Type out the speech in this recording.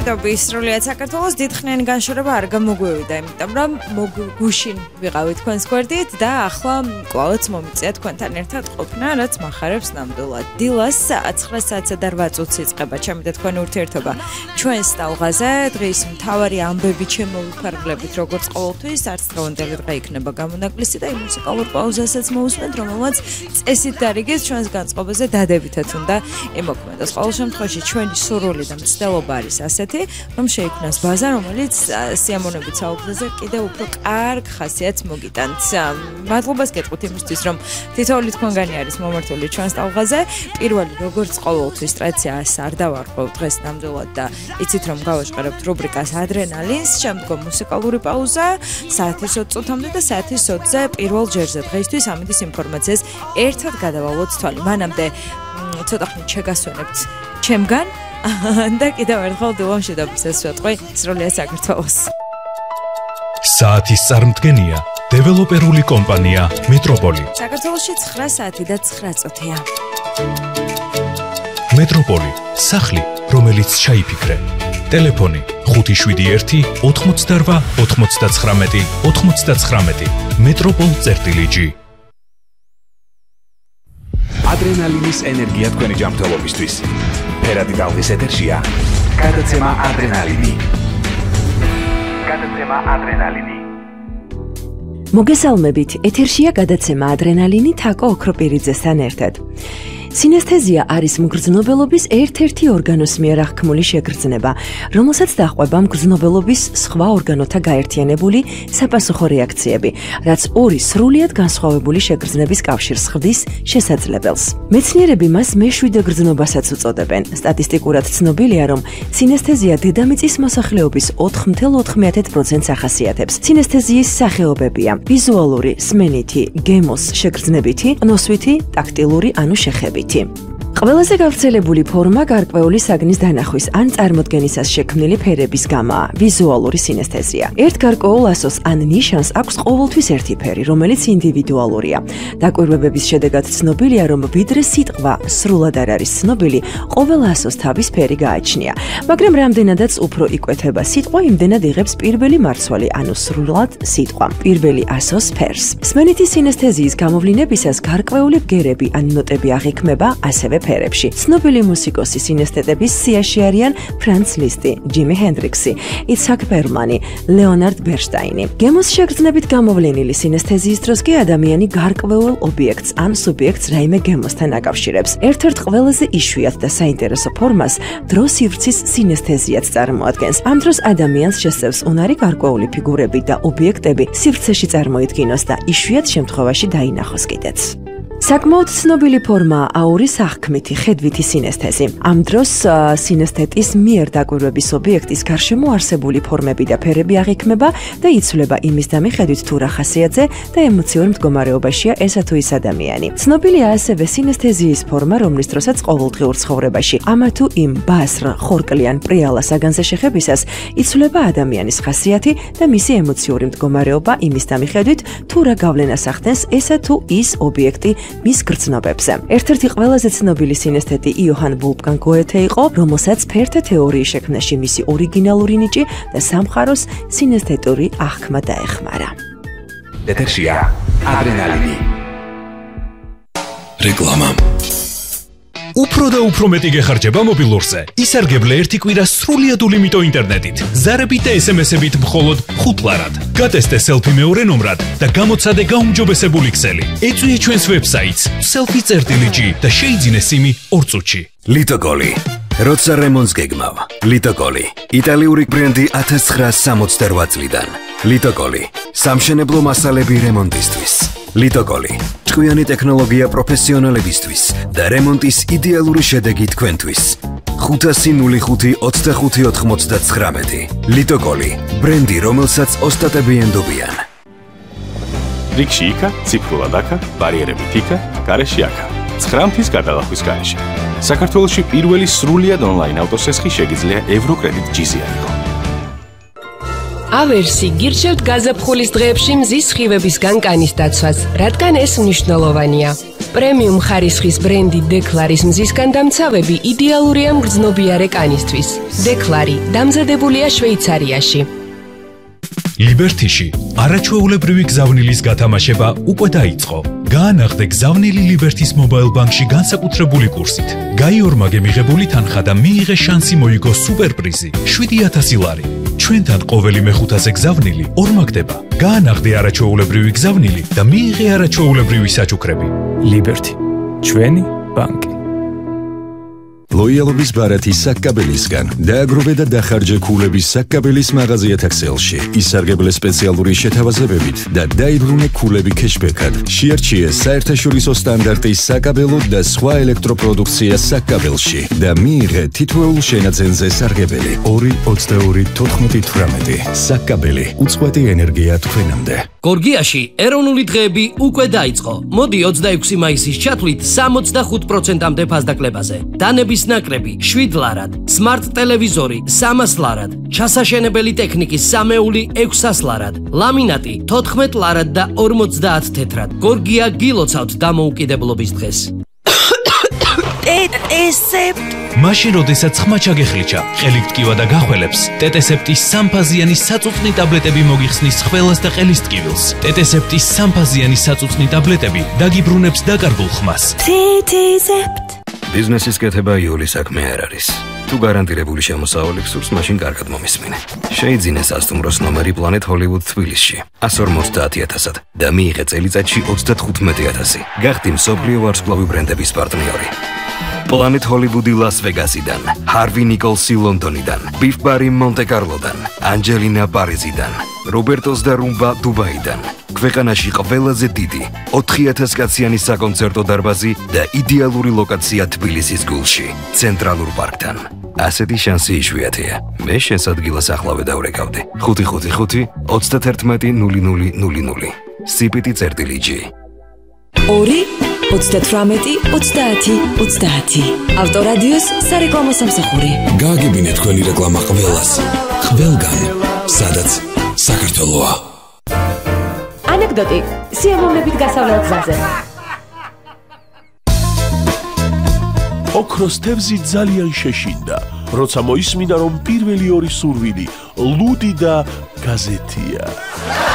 მშვიდობი სრულიად საქართველოს დიდხნიანი განშორება არ გამოგვივიდა, იმიტომ რომ გუშინ ვიყავით თქვენს გვერდით და ახლა კვლავაც მომიწია თქვენთან ერთად ყოფნა, რაც מחარებს ნამდვილად. დილას 9 საათსა და 8 წუთს იწყება ჩემი და თქვენი ურთიერთობა ჩვენს ტალღაზე. დღის მთავარი ამბები შემოვიფარგლებით, როგორც ყოველთვის, არც დღევანდელი დღე იქნება გამონაკლისი და იმ მუსიკალურ პაუზასაც მოусმენთ, რომელმაც წესით დარიგეს ჩვენს განწყობაზე დადებითად უნდა იმოქმედოს. ყოველ შემთხვევაში ჩვენი სურვილი და მცდელობა არის ასეთი, რომ შეიქმნას ბაზა, რომელიც სიამოვნებით საუბრზე კიდევ უფრო კარგ ხასიათს მოგიტანთ. მადლობას გეტყვით იმისთვის, რომ თითოეული თქვენგანი არის მომართული ჩვენს ტალღაზე. პირველი, როგორც ყოველთვის, ტრადიციას არ დავარღვევ დღეს ნამდვილად და იცით, რომ გავაჟღერებთ რუბრიკას ადრენალინს, შემდგომ მუსიკალური პაუზა, საათის 20 წუთამდე და საათის 20-ზე პირველ ჯერზე. დღეისთვის ამის ინფორმაციას ერთად გადავალოთ თვალი. მანამდე ცოტა ხნით შეგასვენებთ ჩემგან და კიდევ ერთხელ დილამშვიდობის სვეტყვი სრულიად საქართველოს. საათის წარმდგენია დეველოპერული კომპანია მეტროპოლი. საქართველოში 9 საათი და 9 წუთია. მეტროპოლი, სახლი, რომელიც ჩაიფიქრე. ტელეფონი 571 88 99 99. მეტროპოლ.gr. ადრენალინის ენერგია თქვენი ჯანმრთელობისთვის. ფერადი ტალღის ეთერშია გადაცემა ადრენალინი. მოგესალმებით, ეთერშია გადაცემა ადრენალინი თაკო ოქროპირიძესთან ერთად. სინესთეზია არის მგრძნობელობის ერთ-ერთი ორგანოს მიერ აღქმული შეგრძნება, რომელსაც დაჰყვება მგრძნობელობის სხვა ორგანოთა გაერთიანებული საპასუხო რეაქციები, რაც ორი სრულიად განსხვავებული შეგრძნების კავშირს ხდის შესაძლებელს. მეცნიერები მას მეშვიდე გრძნობასაც უწოდებენ. სტატისტიკურად ცნობილია, რომ სინესთეზია დედამიწის მოსახლეობის 4.4%-ს ახასიათებს. სინესთეზიის სახეობებია: ვიზუალური, სმენითი, გემოს შეგრძნებითი, ნოსვითი, ტაქტილური ანუ შეხები. ყველაზე გავრცელებული ფორმა გარკვეული საგნის დანახვის ან წარმოდგენისას შექმნილი ფერების გამაა, ვიზუალური სინესთეზია. ერთ გარკვეულ ასოს ან ნიშანს აქვს ყოველთვის ერთი ფერი, რომელიც ინდივიდუალურია. დაკვირვებების შედეგად ცნობილია, რომ ვიდრე სიტყვა სრულად არ არის ცნობილი, ყოველ ასოს თავის ფერი გააჩნია. მაგრამ რამდენადაც უფრო იკვეთება სიტყვა, იმდენად იღებს პირველი მარცვალი, ანუ სრულად სიტყვა, პირველი ასოს ფერს. სმენითი სინესთეზიის გამოვლინებისას გარკვეული ბგერები ან ნოტები აღიქმება ასევე ფერებში. ცნობილი მუსიკოსი სინესთეტების სიაში არიან ფრანც ლისტი, ჯიმი ჰენდრიქსი, იცჰაკ პერლმანი, ლეონარდ ბერშტაინი. გემოს შეგრძნებით გამოვლენილი სინესთეზიის დროს კი ადამიანი გარკვეულ ობიექტს ან სუბიექტს რაიმე გემოსთან აკავშირებს. ერთ-ერთ ყველაზე იშვიათ და საინტერესო ფორმას დრო-სივრცის სინესთეზიაც წარმოადგენს. ამ დროს ადამიანს შესწევს უნარი გარკვეული ფიგურები და ობიექტები სივრცეში წარმოიდგინოს და იშვიათ შემთხვევაში დაინახოს კიდეც. საკმაოდ ცნობილი ფორმაა აურის აღქმითი, ხედვითი სინესთეზი. ამ დროს სინესთეტის მიერ დაკვირვების ობიექტის გარშემო არსებული ფორმები და ფერები აღიქმება და იცვლება იმის დამიხედვით თუ რა ხასიათზე და ემოციურ მდგომარეობაშია ესა თუ ის ადამიანი. ცნობილია ასევე სინესთეზიის ფორმა, რომლის დროსაც ყოველდღიურ ცხოვრებაში ამა თუ იმ ბასრ, ხორკლი ან პრიალა საგანზე შეხებისას იცვლება ადამიანის ხასიათი და მისი ემოციური მდგომარეობა იმის დამიხედვით თუ რა გავლენას ახდენს ესა თუ ის ობიექტი მის გრძნობებზე. ერთ-ერთი ყველაზე ცნობილი სინესთეტი იოჰან ვოლფგანგ გოეთე იყო, რომელსაც ფერთა თეორიის შექმნაში მისი ორიგინალური ნიჭი და სამხაროს სინესთეტური აღქმა დაეხმარა. ეთერშია ადრენალინი. რეკლამა. უფრო და უფრო მეტი გეხარჯება მობილურზე. ისარგებლე ერთი კვირა სრულიად ულიმიტო ინტერნეტით. ზარებით და SMS-ებით მხოლოდ 5 ლარად. გატესტე სელფი მეორე ნომრად და გამოცადე გაუმჯობესებული ქსელი. ეწვიე ჩვენს ვებსაიტს selfie.g და შეიძინე სიმი 2 წუთში. ლიტოკოლი. როცა რემონტს გეგმავ. ლიტოკოლი. იტალიური ბრენდი 1968 წლიდან. ლიტოკოლი. სამშენებლო მასალები რემონტისთვის. ლიტოკოლი. ჭკვიანი ტექნოლოგია პროფესიონალებისთვის და რემონტის იდეალური შედეგი თქვენთვის. 505 25 99. ლიტოკოლი. ბრენდი, რომელსაც ოსტატები ენდობიან. რიგში იქა, ციფრულად აქა, ბარიერებით იქა, გარეშე აქა. 9 მთის გადალახვის გარეშე. საქართველოში პირველი სრულიად ონლაინ ავტოსესხი შეგიძლია ევროკრედიტ ჯიზი აიღო. ავერსი გირჩევთ გაზაფხულის დღეებში მზის სხივებისგან კანის დაცვას, რადგან ეს მნიშვნელოვანია. პრემიუმ ხარისხის ბრენდი დეკლარის მზისგან დამცავები იდეალურია მგრძნობიარე კანისთვის. დეკლარი დამზადებულია შვეიცარიაში. ლიბერთიში არაჩვეულებრივი გზავნილის გათამაშება უკვე დაიწყო. გაანახდე გზავნილი ლიბერთის მობაილ ბანკში განსაკუთრებული კურსით. გაიორმაგე მიღებული თანხა და მიიღე შანსი მოიგო სუპერპრიზი 7000 ლარი. ჩვენთან ყოველი მეხუთაზე გზავნილი ორმაგდება. გაანახდე არაჩვეულებრივი გზავნილი და მიიღე არაჩვეულებრივი საჩუქრები. ლიბერთი, ჩვენი ბანკი. ლოიალობის ბარათი საკაბელისგან დააგროვე და დახარჯე ქულების საკაბელის მაღაზია თაქსელში. ისარგებლე სპეციალური შეთავაზებებით და დაიბრუნე ქულები ქეშბეკად. შეარჩიე საერთაშორისო სტანდარტის საკაბელო და სხვა ელექტროპროდუქცია საკაბელში და მიიღე თითოეულ შენაძენზე სარგებელი 2-22-14-18. საკაბელი უწყვეტი ენერგია თქვენამდე. გორგიაში ეროვნული დღეები უკვე დაიწყო. მოდი 26 მაისის ჩათვლით 65%-ამდე ფასდაკლებაზე. დანების ნაკრები 7 ლარად, სმარტ ტელევიზორი 300 ლარად, ჩასაშენებელი ტექნიკის სამეული 600 ლარად, ლამინატი 14 ლარად და 50 თეთრად. გორგია გილოცავთ დამოუკიდებლობის დღეს. მაშინ როდესაც ხმა ჩაგეხლიჩა, ყელი ტკივა და გახველებს, ტეტესეპტის სამფაზიანი საწუწნი ტაბლეტები მოგიხსნის ხველას და ყელის ტკივილს. ტეტესეპტის სამფაზიანი საწუწნი ტაბლეტები დაგიბრუნებს დაკარგულ ხმას. ბიზნესის კეთება იული საქმე არ არის. თუ გარანტირებული შემოსავალი გსურს, მაშინ კარგად მომისმინე. შეიძინე სასტუმროს ნომერი Planet Hollywood თბილისში 150,000-ად და მიიღე წელიწადში 35,000. გახდი მსოფლიო ვარსკვლავი ბრენდების პარტნიორი. Planet Hollywood-ი ლას-ვეგასიდან, Harvey Nicholsი ლონდონიდან, Biff Barry მონტე-კარლოდან, Angelina Paris-დან, Robertos da Rumba დუბაიდან. ქვეყანაში ყველაზე დიდი 4000 კაციანი საკონცერტო დარბაზი და იდეალური ლოკაცია თბილისის გულში, ცენტრალურ პარკთან. ასეთი შანსი იშვიათია. მე შენს ადგილას ახლავე დავრეკავდი. 555 310000. სიპიტი წერტილი-G. 2-38-30-30. ავტორადიოს სარეკლამო სამსახური. გააგებინეთ თქვენი რეკლამა ყველას. ყველგან, სადაც საქართველოა. ანეკდოტი სიამოვნებით გასავლელ გზაზე. ოქროს თევზი ძალიან შეშინდა, როცა მოისმინა რომ პირველი ორი სურვილი ლუდი და გაზეთია.